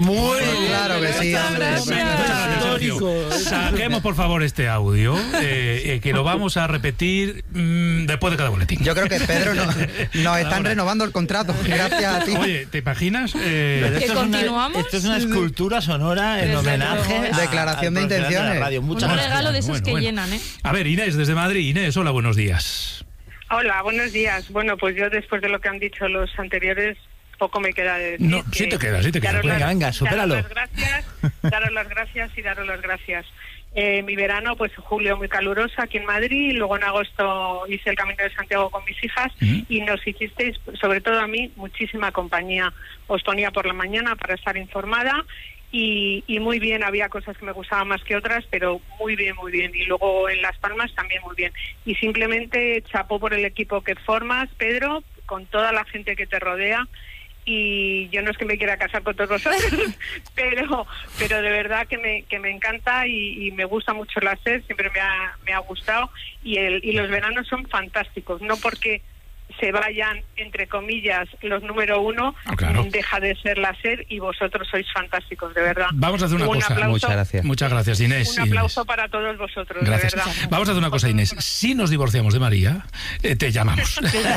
Muy claro que sí. Muchas gracias, Sergio. Saquemos, por favor, este audio, que lo vamos a repetir después de cada boletín. Yo creo que, Pedro, nos están renovando el contrato. Gracias a ti. Oye, ¿te imaginas? ¿Que continuamos? Esto es una escultura sonora en homenaje a declaración de intenciones. Un regalo de esos que llenan, ¿eh? A ver, Inés, desde Madrid. Inés, hola, buenos días. Hola, buenos días. Bueno, pues yo después de lo que han dicho los anteriores, poco me queda de decir. No, sí te queda. Venga, supéralo. Daros las gracias. Mi verano, pues julio muy caluroso aquí en Madrid, luego en agosto hice el Camino de Santiago con mis hijas y nos hicisteis, sobre todo a mí, muchísima compañía. Os ponía por la mañana para estar informada y muy bien, había cosas que me gustaban más que otras, pero muy bien. Y luego en Las Palmas también muy bien. Y simplemente chapó por el equipo que formas, Pedro, con toda la gente que te rodea. Y yo no es que me quiera casar con todos vosotros, pero de verdad que me encanta y me gusta mucho la SER, siempre me ha gustado y los veranos son fantásticos, no porque se vayan, entre comillas, los número uno, claro. Deja de ser la SER y vosotros sois fantásticos, de verdad. Vamos a hacer una cosa. Aplauso, muchas gracias, Inés. Un aplauso para todos vosotros, gracias. De verdad. Vamos a hacer una cosa, Inés. Si nos divorciamos de María, te llamamos.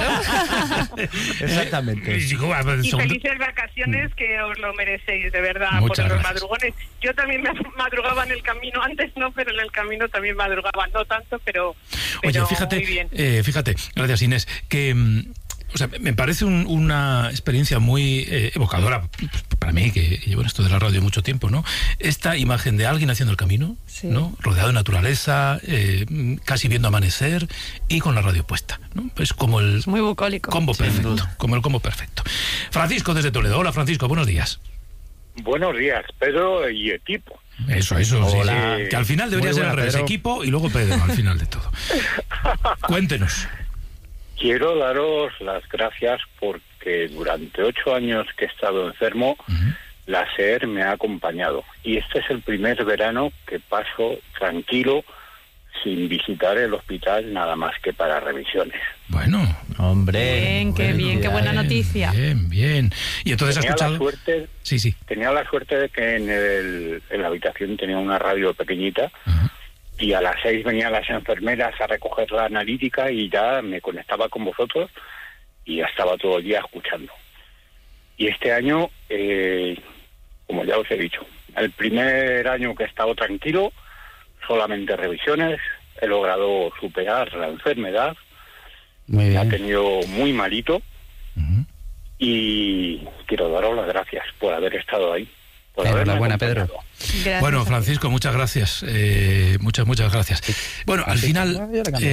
Exactamente. Y felices vacaciones, que os lo merecéis, de verdad, muchas por los gracias. Madrugones. Yo también me madrugaba en el camino, antes no, pero en el camino también madrugaba, no tanto, pero oye, fíjate, muy bien. Gracias, Inés, que o sea, me parece una experiencia muy evocadora para mí, que llevo en esto de la radio mucho tiempo, ¿no? Esta imagen de alguien haciendo el camino, sí, ¿no? Rodeado de naturaleza, casi viendo amanecer y con la radio puesta, ¿no? Es como el muy bucólico. Combo perfecto, como el combo perfecto. Francisco desde Toledo. Hola, Francisco, buenos días. Buenos días, Pedro y equipo. Eso, Hola. sí. Que al final debería ser al revés, Pedro. Equipo y luego Pedro, al final de todo. Cuéntenos. Quiero daros las gracias porque durante 8 años que he estado enfermo, la SER me ha acompañado. Y este es el primer verano que paso tranquilo, sin visitar el hospital, nada más que para revisiones. Bueno, hombre. Bien, qué buena noticia. Bien. Y entonces tenía has escuchado... la suerte, sí. Tenía la suerte de que en la habitación tenía una radio pequeñita. Y a las 6 venían las enfermeras a recoger la analítica y ya me conectaba con vosotros y ya estaba todo el día escuchando. Y este año, como ya os he dicho, el primer año que he estado tranquilo, solamente revisiones, he logrado superar la enfermedad, me ha tenido muy malito y quiero daros las gracias por haber estado ahí. Enhorabuena, Pedro. Gracias. Bueno, Francisco, muchas gracias. Muchas gracias. Bueno, al final,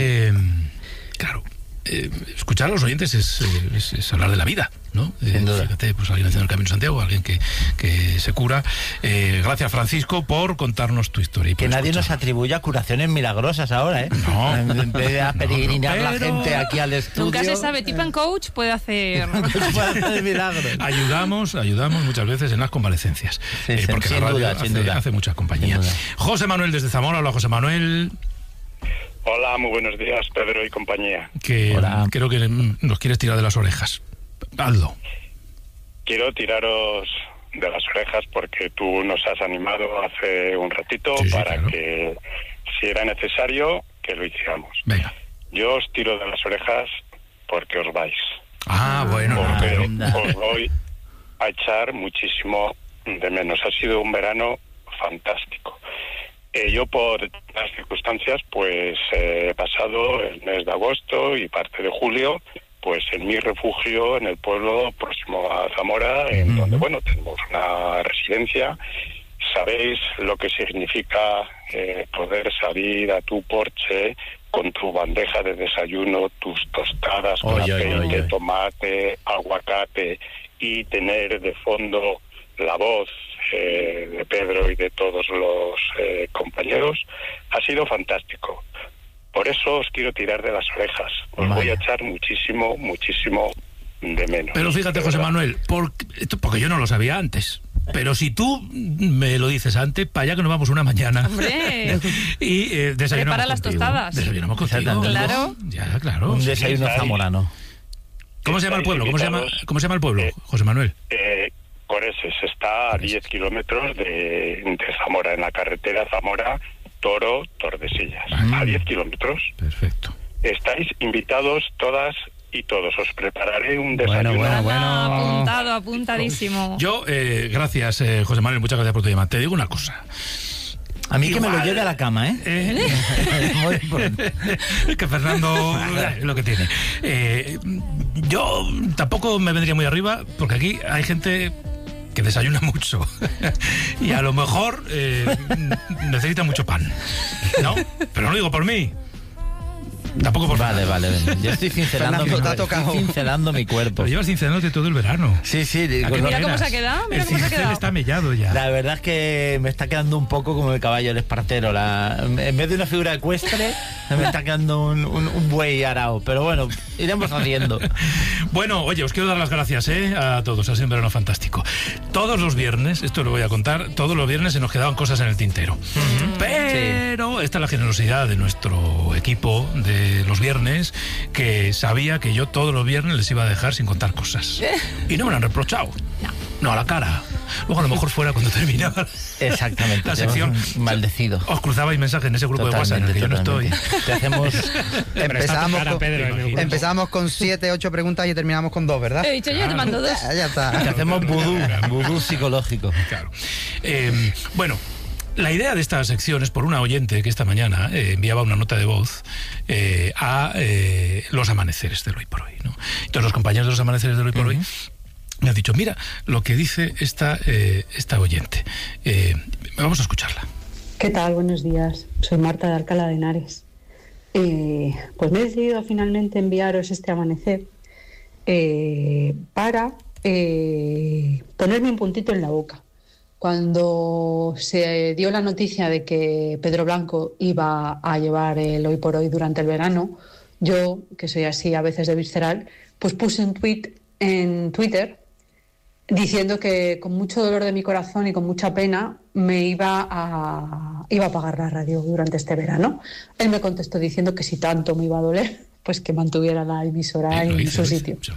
claro, escuchar a los oyentes es hablar de la vida, ¿no? Fíjate, pues alguien haciendo el Camino de Santiago, alguien que se cura. Gracias, Francisco, por contarnos tu historia. Y que nadie nos atribuya curaciones milagrosas ahora, ¿eh? No. En vez de peregrinar la gente aquí al estudio. Nunca se sabe, Tip and Coach puede hacer milagros. Ayudamos muchas veces en las convalecencias. Porque sin la radio duda. hace mucha compañía. José Manuel desde Zamora. Hola, José Manuel. Hola, muy buenos días, Pedro y compañía. Creo que nos quieres tirar de las orejas. Hazlo. Quiero tiraros de las orejas porque tú nos has animado hace un ratito para que, si era necesario, que lo hiciéramos. Venga. Yo os tiro de las orejas porque os vais. Bueno. Porque os voy a echar muchísimo de menos. Ha sido un verano fantástico. Yo por las circunstancias pues he pasado el mes de agosto y parte de julio pues en mi refugio en el pueblo próximo a Zamora, en donde tenemos una residencia. Sabéis lo que significa poder salir a tu porche con tu bandeja de desayuno, tus tostadas con aceite, tomate, aguacate y tener de fondo la voz de Pedro y de todos los compañeros. Ha sido fantástico. Por eso os quiero tirar de las orejas. Os voy a echar muchísimo de menos. Pero fíjate, José Manuel, porque yo no lo sabía antes. Pero si tú me lo dices antes, para allá que nos vamos una mañana. ¡Hombre! Y desayunamos prepara las contigo. Desayunamos contigo. Claro. Ya, claro. Un desayuno zamorano. ¿Cómo se llama el pueblo? ¿Cómo se llama el pueblo, José Manuel? Por está a 10 kilómetros de Zamora, en la carretera Zamora-Toro-Tordesillas. A 10 kilómetros. Perfecto. Estáis invitados todas y todos. Os prepararé un desayuno. Bueno. Apuntado, apuntadísimo. Yo, gracias, José Manuel, muchas gracias por tu llamada. Te digo una cosa. A mí que me lo lleve a la cama, ¿eh? Muy importante. Es que Fernando es lo que tiene. Yo tampoco me vendría muy arriba, porque aquí hay gente que desayuna mucho y a lo mejor necesita mucho pan, ¿no? Pero no lo digo por mí. Tampoco por Vale. Yo estoy cincelando mi cuerpo. Pero llevas cincelándote todo el verano. Sí. Mira cómo se ha quedado. El cincel está mellado ya. La verdad es que me está quedando un poco como el caballo del Espartero. En vez de una figura ecuestre, me está quedando un buey arao. Pero bueno, iremos haciendo. Bueno, oye, os quiero dar las gracias a todos. Ha sido un verano fantástico. Todos los viernes, esto lo voy a contar, todos los viernes se nos quedaban cosas en el tintero. Pero esta es la generosidad de nuestro equipo de los viernes, que sabía que yo todos los viernes les iba a dejar sin contar cosas. Y no me lo han reprochado. No, a la cara. Luego a lo mejor fuera cuando terminaba exactamente la sección. Maldecido. Os cruzabais mensajes en ese grupo de WhatsApp en el que yo no estoy. Te hacemos... Empezamos con 7, 8 preguntas y terminamos con 2, ¿verdad? He dicho yo, te mando 2. Ya está. Te hacemos vudú psicológico. Claro. Bueno, la idea de esta sección es por una oyente que esta mañana enviaba una nota de voz a los amaneceres del Hoy por Hoy, ¿no? Entonces los compañeros de los amaneceres del Hoy por Hoy me han dicho, mira lo que dice esta oyente. Vamos a escucharla. ¿Qué tal? Buenos días. Soy Marta de Alcalá de Henares. Pues me he decidido finalmente enviaros este amanecer para ponerme un puntito en la boca. Cuando se dio la noticia de que Pedro Blanco iba a llevar el Hoy por Hoy durante el verano, yo, que soy así a veces de visceral, pues puse un tuit en Twitter diciendo que con mucho dolor de mi corazón y con mucha pena me iba a apagar la radio durante este verano. Él me contestó diciendo que si tanto me iba a doler, pues que mantuviera la emisora en su sitio. Se lo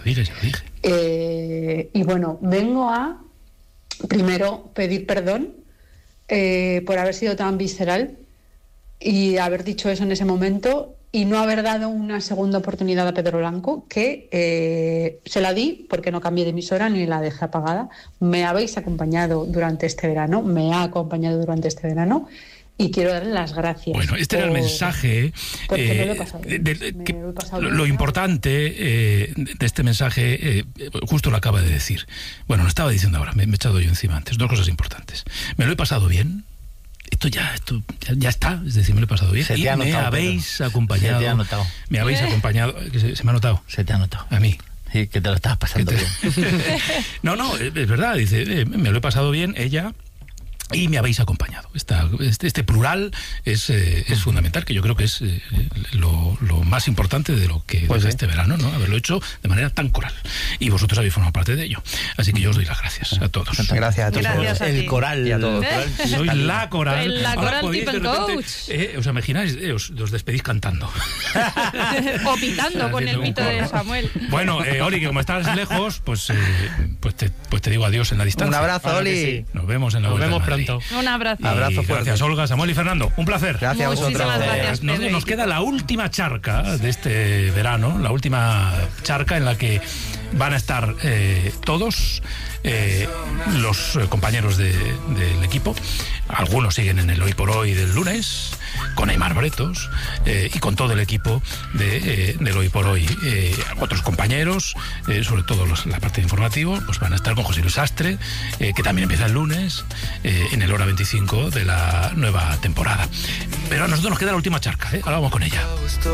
dije. Y bueno, vengo a primero pedir perdón por haber sido tan visceral y haber dicho eso en ese momento y no haber dado una segunda oportunidad a Pedro Blanco, que se la di porque no cambié de emisora ni la dejé apagada. Me habéis acompañado durante este verano, me ha acompañado durante este verano y quiero darle las gracias. Bueno, este era el mensaje. Porque me lo he pasado bien. Lo importante de este mensaje, justo lo acaba de decir. Bueno, lo estaba diciendo ahora, me he echado yo encima antes. 2 cosas importantes. Me lo he pasado bien. Esto ya está, es decir, me lo he pasado bien. Y me habéis acompañado. Se te ha notado. Me habéis acompañado. Se me ha notado. Se te ha notado. A mí. Sí, que te lo estabas pasando bien. No, es verdad, dice, me lo he pasado bien, ella. Y me habéis acompañado. Este plural es fundamental, que yo creo que es lo más importante de lo que pues de este verano, ¿no? Haberlo hecho de manera tan coral. Y vosotros habéis formado parte de ello. Así que yo os doy las gracias a todos. Gracias a todos. Gracias a ti. El coral y a todos. Soy la coral. La coral Tip and Coach. ¿Os imagináis? Os despedís cantando. O pitando con el pito de Samuel. Bueno, Oli, que como estás lejos, pues te digo adiós en la distancia. Un abrazo, Oli. Nos vemos en la vuelta. Nos vemos pronto. Un abrazo. Abrazo fuerte. Gracias, Olga, Samuel y Fernando. Un placer. Gracias a vosotros. Muchísimas gracias, Pedro. Nos queda la última charca de este verano, la última charca en la que van a estar todos los compañeros del equipo. Algunos siguen en el Hoy por Hoy del lunes, con Aimar Bretos y con todo el equipo del Hoy por Hoy. Otros compañeros, sobre todo la parte de informativo, pues van a estar con José Luis Sastre, que también empieza el lunes, en el hora 25 de la nueva temporada. Pero a nosotros nos queda la última charca, ahora vamos con ella.